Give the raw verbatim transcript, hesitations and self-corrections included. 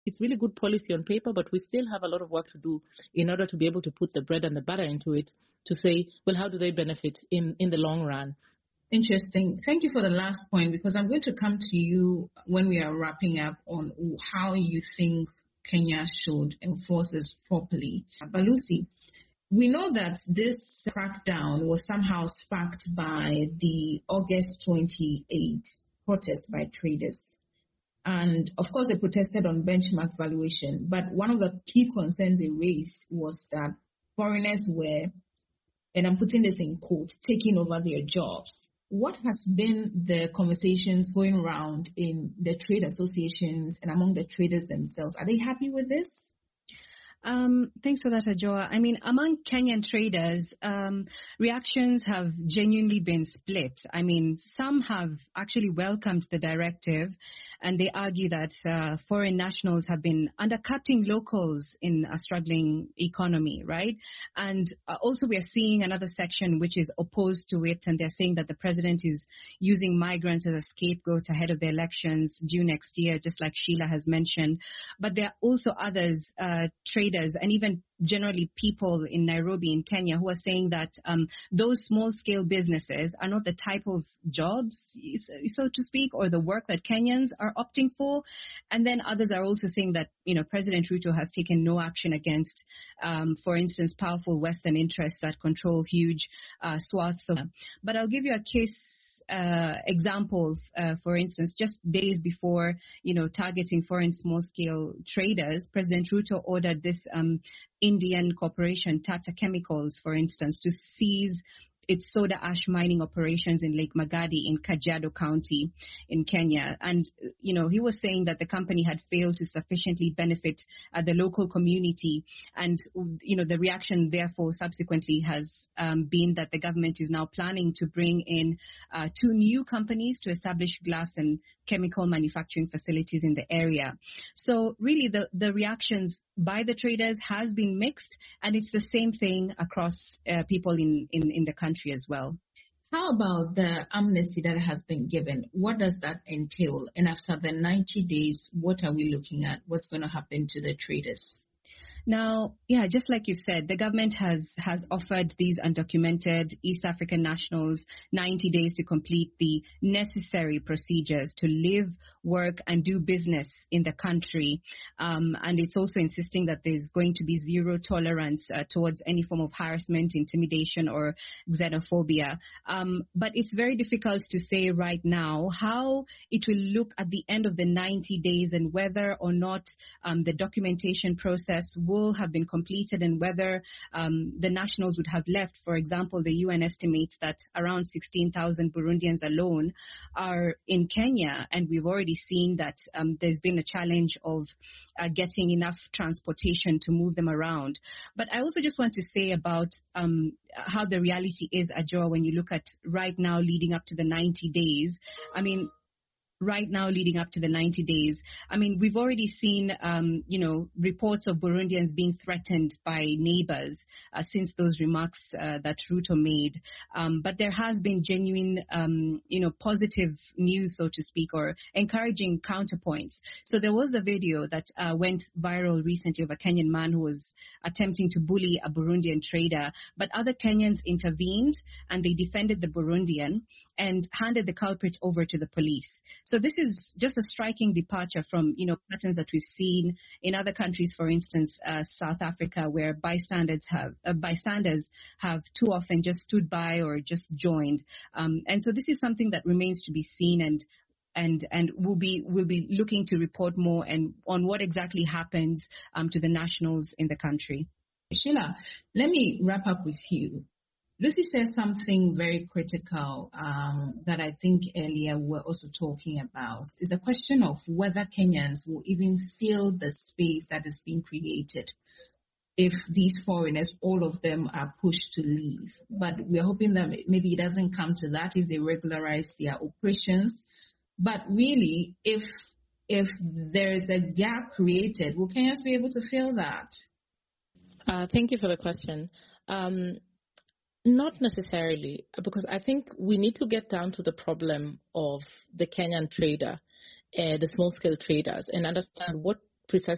It's really good policy on paper, but we still have a lot of work to do in order to be able to put the bread and the butter into it to say, well, how do they benefit in, in the long run? Interesting. Thank you for the last point, because I'm going to come to you when we are wrapping up on how you think Kenya should enforce this properly. But Lucy, we know that this crackdown was somehow sparked by the August twenty-eighth protest by traders. And of course, they protested on benchmark valuation. But one of the key concerns they raised was that foreigners were, and I'm putting this in quotes, taking over their jobs. What has been the conversations going around in the trade associations and among the traders themselves? Are they happy with this? Um, thanks for that, Ajoa. I mean, among Kenyan traders, um, reactions have genuinely been split. I mean, some have actually welcomed the directive, and they argue that uh, foreign nationals have been undercutting locals in a struggling economy, right? And uh, also we are seeing another section which is opposed to it, and they're saying that the president is using migrants as a scapegoat ahead of the elections due next year, just like Sheila has mentioned. But there are also others, uh, traders, and even generally people in Nairobi, in Kenya, who are saying that um, those small-scale businesses are not the type of jobs, so to speak, or the work that Kenyans are opting for. And then others are also saying that, you know, President Ruto has taken no action against, um, for instance, powerful Western interests that control huge uh, swaths of them. But I'll give you a case uh, example, uh, for instance, just days before, you know, targeting foreign small-scale traders, President Ruto ordered this um, Indian corporation, Tata Chemicals, for instance, to seize its soda ash mining operations in Lake Magadi in Kajiado County in Kenya. And, you know, he was saying that the company had failed to sufficiently benefit uh, the local community. And, you know, the reaction, therefore, subsequently has um, been that the government is now planning to bring in uh, two new companies to establish glass and chemical manufacturing facilities in the area. So really the, the reactions by the traders has been mixed, and it's the same thing across uh, people in, in, in the country as well. How about the amnesty that has been given? What does that entail? And after the ninety days, what are we looking at? What's going to happen to the traders? Now, yeah, just like you've said, the government has, has offered these undocumented East African nationals ninety days to complete the necessary procedures to live, work, and do business in the country. Um, and it's also insisting that there's going to be zero tolerance uh, towards any form of harassment, intimidation, or xenophobia. Um, but it's very difficult to say right now how it will look at the end of the ninety days and whether or not um, the documentation process will have been completed and whether um, the nationals would have left. For example, the U N estimates that around sixteen thousand Burundians alone are in Kenya, and we've already seen that um, there's been a challenge of uh, getting enough transportation to move them around. But I also just want to say about um, how the reality is, Ajoa, when you look at right now leading up to the ninety days. I mean, right now leading up to the ninety days. I mean, we've already seen, um, you know, reports of Burundians being threatened by neighbors uh, since those remarks uh, that Ruto made. Um, but there has been genuine, um, you know, positive news, so to speak, or encouraging counterpoints. So there was a video that uh, went viral recently of a Kenyan man who was attempting to bully a Burundian trader, but other Kenyans intervened and they defended the Burundian and handed the culprit over to the police. So this is just a striking departure from, you know, patterns that we've seen in other countries, for instance, uh, South Africa, where bystanders have uh, bystanders have too often just stood by or just joined. Um, and so this is something that remains to be seen, and and and we'll be we'll be looking to report more and on what exactly happens um, to the nationals in the country. Sheila, let me wrap up with you. Lucy says something very critical um, that I think earlier we were also talking about. Is the question of whether Kenyans will even fill the space that is being created if these foreigners, all of them, are pushed to leave. But we're hoping that maybe it doesn't come to that if they regularize their operations. But really, if if there is a gap created, will Kenyans be able to fill that? Uh, thank you for the question. Um, Not necessarily, because I think we need to get down to the problem of the Kenyan trader, uh, the small-scale traders, and understand what precisely